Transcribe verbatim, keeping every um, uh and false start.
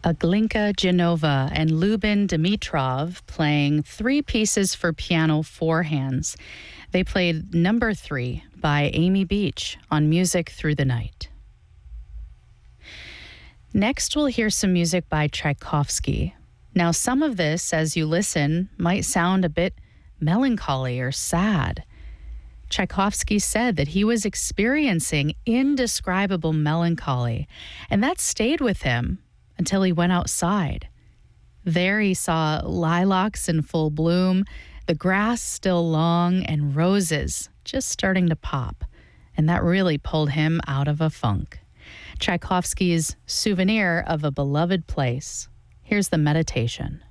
Aglinka Genova and Lubin Dimitrov playing three pieces for piano, four hands. They played number three by Amy Beach on Music Through the Night. Next, we'll hear some music by Tchaikovsky. Now, some of this, as you listen, might sound a bit melancholy or sad. Tchaikovsky said that he was experiencing indescribable melancholy, and that stayed with him until he went outside. There he saw lilacs in full bloom, the grass still long, and roses just starting to pop, and that really pulled him out of a funk. Tchaikovsky's Souvenir of a Beloved Place. Here's the meditation.